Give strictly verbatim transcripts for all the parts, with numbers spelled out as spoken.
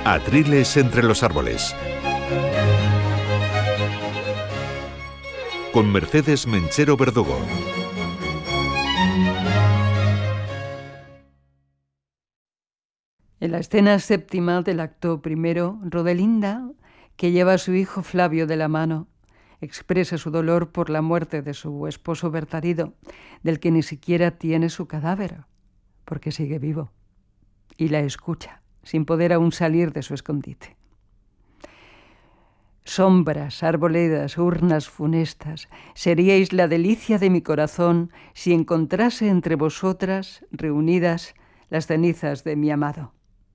Atriles entre los árboles. Con Mercedes Menchero Verdugo. En la escena séptima del acto primero, Rodelinda, que lleva a su hijo Flavio de la mano, expresa su dolor por la muerte de su esposo Bertarido, del que ni siquiera tiene su cadáver, porque sigue vivo, y la escucha, sin poder aún salir de su escondite. Sombras, arboledas, urnas funestas, seríais la delicia de mi corazón si encontrase entre vosotras, reunidas, las cenizas de mi amado.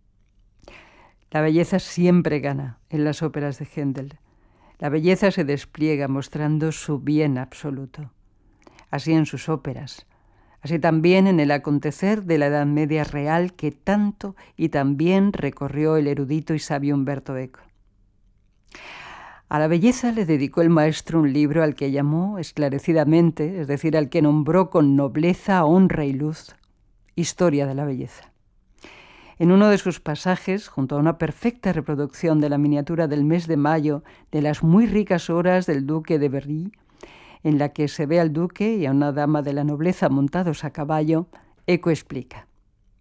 La belleza siempre gana en las óperas de Händel. La belleza se despliega mostrando su bien absoluto. Así en sus óperas, así también en el acontecer de la Edad Media real que tanto y tan bien recorrió el erudito y sabio Umberto Eco. A la belleza le dedicó el maestro un libro al que llamó esclarecidamente, es decir, al que nombró con nobleza, honra y luz, Historia de la belleza. En uno de sus pasajes, junto a una perfecta reproducción de la miniatura del mes de mayo de las muy ricas horas del duque de Berry, en la que se ve al duque y a una dama de la nobleza montados a caballo, Eco explica: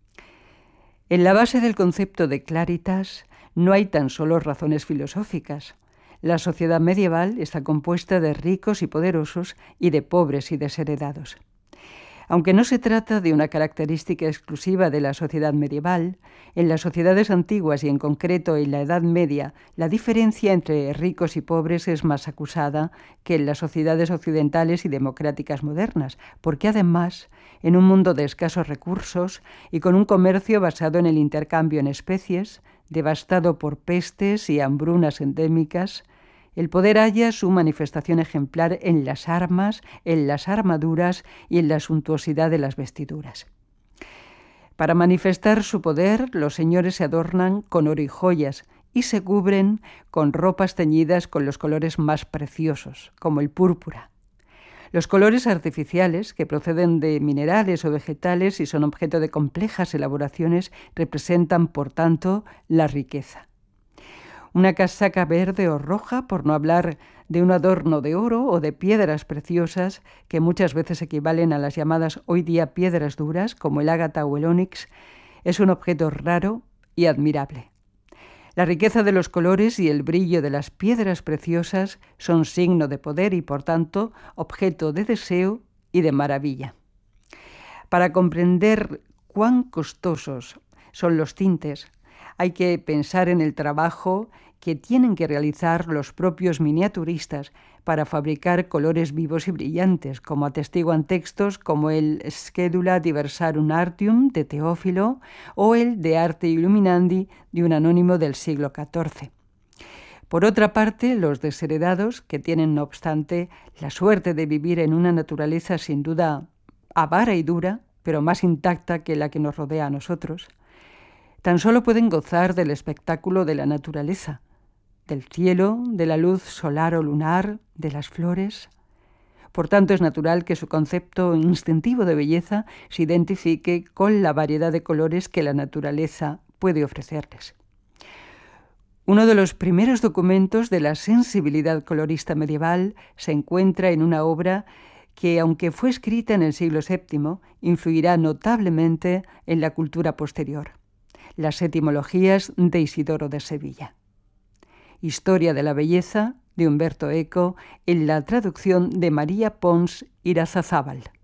en la base del concepto de claritas no hay tan solo razones filosóficas. La sociedad medieval está compuesta de ricos y poderosos y de pobres y desheredados. Aunque no se trata de una característica exclusiva de la sociedad medieval, en las sociedades antiguas y en concreto en la Edad Media, la diferencia entre ricos y pobres es más acusada que en las sociedades occidentales y democráticas modernas, porque además, en un mundo de escasos recursos y con un comercio basado en el intercambio en especies, devastado por pestes y hambrunas endémicas, el poder halla su manifestación ejemplar en las armas, en las armaduras y en la suntuosidad de las vestiduras. Para manifestar su poder, los señores se adornan con oro y joyas y se cubren con ropas teñidas con los colores más preciosos, como el púrpura. Los colores artificiales, que proceden de minerales o vegetales y son objeto de complejas elaboraciones, representan, por tanto, la riqueza. Una casaca verde o roja, por no hablar de un adorno de oro o de piedras preciosas, que muchas veces equivalen a las llamadas hoy día piedras duras, como el ágata o el ónix, es un objeto raro y admirable. La riqueza de los colores y el brillo de las piedras preciosas son signo de poder y, por tanto, objeto de deseo y de maravilla. Para comprender cuán costosos son los tintes, hay que pensar en el trabajo que tienen que realizar los propios miniaturistas para fabricar colores vivos y brillantes, como atestiguan textos como el Schedula Diversarum Artium de Teófilo o el De Arte Illuminandi de un anónimo del siglo catorce. Por otra parte, los desheredados, que tienen no obstante la suerte de vivir en una naturaleza sin duda avara y dura, pero más intacta que la que nos rodea a nosotros, tan solo pueden gozar del espectáculo de la naturaleza, del cielo, de la luz solar o lunar, de las flores. Por tanto, es natural que su concepto instintivo de belleza se identifique con la variedad de colores que la naturaleza puede ofrecerles. Uno de los primeros documentos de la sensibilidad colorista medieval se encuentra en una obra que, aunque fue escrita en el siglo séptimo, influirá notablemente en la cultura posterior: las etimologías de Isidoro de Sevilla. Historia de la belleza, de Umberto Eco, en la traducción de María Pons Irazábal.